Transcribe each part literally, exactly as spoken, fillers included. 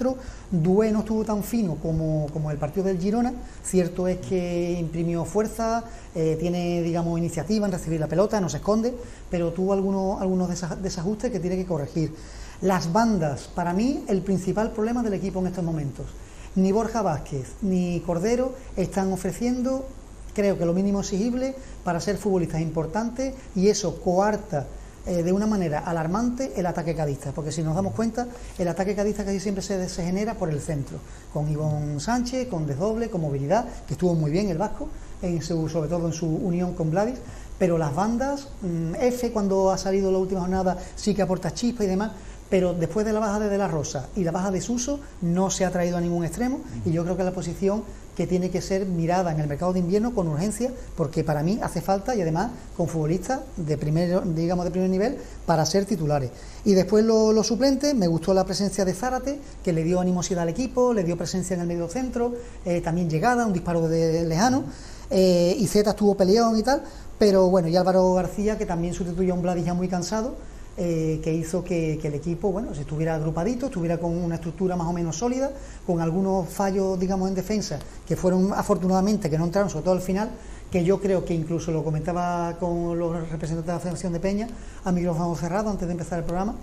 centro. Doué no estuvo tan fino como, como el partido del Girona. Cierto es que imprimió fuerza, eh, tiene, digamos, iniciativa en recibir la pelota, no se esconde, pero tuvo algunos, algunos desajustes que tiene que corregir. Las bandas, para mí, el principal problema del equipo en estos momentos. Ni Borja Vázquez ni Cordero están ofreciendo, creo que lo mínimo exigible para ser futbolistas importantes, y eso coarta Eh, de una manera alarmante el ataque cadista, porque si nos damos cuenta, el ataque cadista casi siempre se, se genera por el centro, con Ivón Sánchez, con desdoble, con movilidad, que estuvo muy bien el vasco, en su, sobre todo en su unión con Vladis, pero las bandas, mmm, F cuando ha salido la última jornada sí que aporta chispa y demás, pero después de la baja de De La Rosa y la baja de Suso no se ha traído a ningún extremo, y yo creo que es la posición que tiene que ser mirada en el mercado de invierno con urgencia, porque para mí hace falta, y además con futbolistas de primer, digamos, de primer nivel para ser titulares. Y después los lo suplentes, me gustó la presencia de Zárate, que le dio animosidad al equipo, le dio presencia en el medio centro, eh, también llegada, un disparo de lejano, eh, y Zeta estuvo peleón y tal, pero bueno, y Álvaro García, que también sustituyó a un Vladis ya muy cansado, Eh, que hizo que, que el equipo, bueno, si estuviera agrupadito, estuviera con una estructura más o menos sólida, con algunos fallos, digamos, en defensa, que fueron afortunadamente, que no entraron, sobre todo al final, que yo creo que incluso lo comentaba con los representantes de la Federación de Peña, a micrófono cerrado, antes de empezar el programa,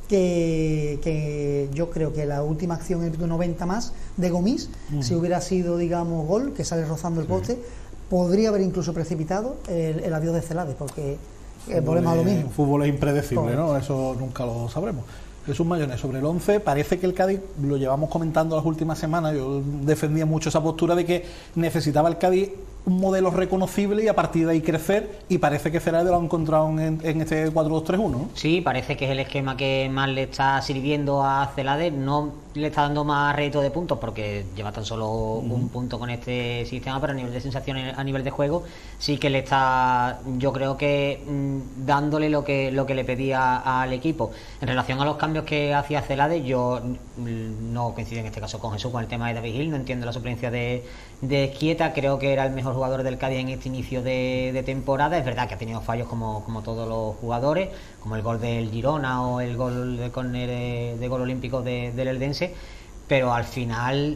que, que yo creo que la última acción en el minuto noventa más de Gomis, uh-huh. si hubiera sido, digamos, gol, que sale rozando el poste, sí. podría haber incluso precipitado el, el adiós de Celades, porque el problema es lo mismo. El fútbol es impredecible, ¿no? Eso nunca lo sabremos. Jesús Mayones, sobre el once, parece que el Cádiz, lo llevamos comentando las últimas semanas, yo defendía mucho esa postura de que necesitaba el Cádiz un modelo reconocible y a partir de ahí crecer, y parece que Celades lo ha encontrado en, en este cuatro dos tres uno, ¿no? Sí, parece que es el esquema que más le está sirviendo a Celades, no le está dando más rédito de puntos porque lleva tan solo uh-huh. un punto con este sistema, pero a nivel de sensaciones, a nivel de juego, sí que le está, yo creo que mmm, dándole lo que lo que le pedía al equipo. En relación a los cambios que hacía Celades, yo mmm, no coincido en este caso con Jesús con el tema de David Gil, no entiendo la suplencia de, de Esquieta, creo que era el mejor jugador del Cádiz en este inicio de, de temporada. Es verdad que ha tenido fallos como, como todos los jugadores, como el gol del Girona o el gol de córner de, de gol olímpico de, del Eldense, pero al final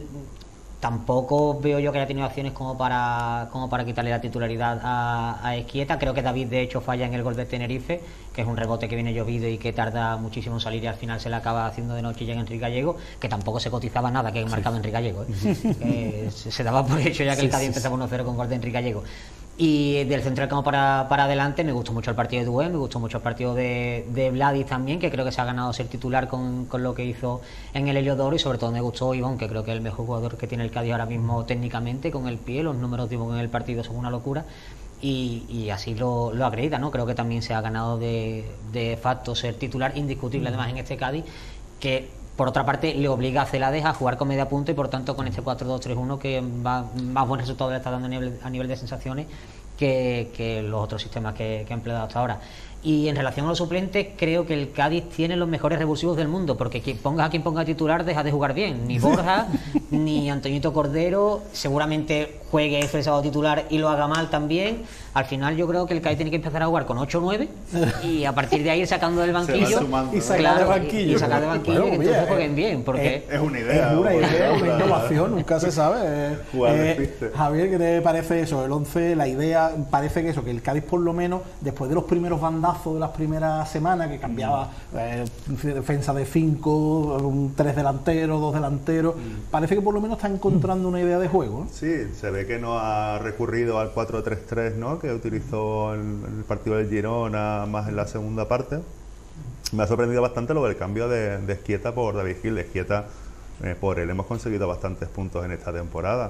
tampoco veo yo que haya tenido acciones como para como para quitarle la titularidad a, a Esquieta. Creo que David de hecho falla en el gol de Tenerife, que es un rebote que viene llovido y que tarda muchísimo en salir y al final se le acaba haciendo de noche y llega Enrique Gallego, que tampoco se cotizaba nada que haya marcado sí. Enrique Gallego, ¿eh? eh, se, se daba por hecho ya que sí, el Cádiz sí, empezaba uno cero con gol de Enrique Gallego. Y del centro del campo para, para adelante me gustó mucho el partido de Doué, me gustó mucho el partido de, de Vladis también, que creo que se ha ganado ser titular con, con lo que hizo en el Heliodoro, y sobre todo me gustó Ivón, que creo que es el mejor jugador que tiene el Cádiz ahora mismo técnicamente, con el pie, los números de Ivón en el partido son una locura, y, y así lo, lo acredita, ¿no? Creo que también se ha ganado de, de facto ser titular indiscutible además en este Cádiz, que por otra parte le obliga a Celades a jugar con media punta, y por tanto con este cuatro dos tres uno que va, más buen resultado le está dando a nivel, a nivel de sensaciones que, que los otros sistemas que, que ha empleado hasta ahora. Y en relación a los suplentes, creo que el Cádiz tiene los mejores revulsivos del mundo, porque quien ponga a quien ponga titular deja de jugar bien. Ni Borja, ni Antoñito Cordero, seguramente juegue el sábado titular y lo haga mal también. Al final yo creo que el Cádiz tiene que empezar a jugar con ocho nueve y a partir de ahí ir sacando del banquillo y sacar claro, de banquillo, y, y sacar de banquillo bueno, y que entonces bien, jueguen bien, porque es, es una idea, es una idea, una, una innovación, nunca se sabe. Eh, eh, Javier, ¿qué te parece eso? El once, la idea, parece que eso, que el Cádiz por lo menos, después de los primeros bandazos de las primeras semanas, que cambiaba eh, defensa de cinco, tres delanteros, dos delanteros, mm. parece que por lo menos está encontrando una idea de juego, ¿no? Sí, se ve que no ha recurrido al cuatro tres tres, ¿no?, que utilizó en el partido del Girona más en la segunda parte. Me ha sorprendido bastante lo del cambio de, de Esquieta por David Gil. Esquieta, eh, por él hemos conseguido bastantes puntos en esta temporada.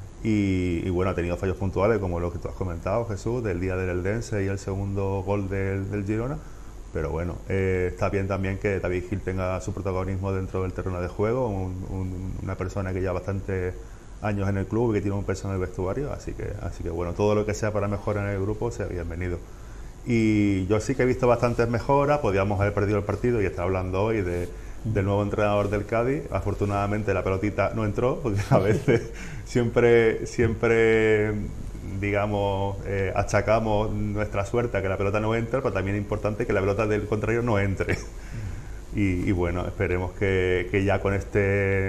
Y, y bueno, ha tenido fallos puntuales como lo que tú has comentado, Jesús, del día del Eldense y el segundo gol del, del Girona. Pero bueno, eh, está bien también que David Gil tenga su protagonismo dentro del terreno de juego, un, un, una persona que lleva bastantes años en el club y que tiene un peso en el vestuario, así que, así que bueno, todo lo que sea para mejorar en el grupo sea bienvenido. Y yo sí que he visto bastantes mejoras, podíamos haber perdido el partido y estar hablando hoy de, del nuevo entrenador del Cádiz. Afortunadamente la pelotita no entró, porque a veces siempre, siempre digamos, eh, achacamos nuestra suerte a que la pelota no entre, pero también es importante que la pelota del contrario no entre. Y, y bueno, esperemos que, que ya con este